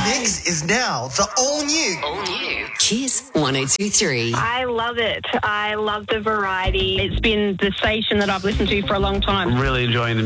Mix is now the all new Kiss 102.3. I love it. I love the variety. It's been the station that I've listened to for a long time. I'm really enjoying the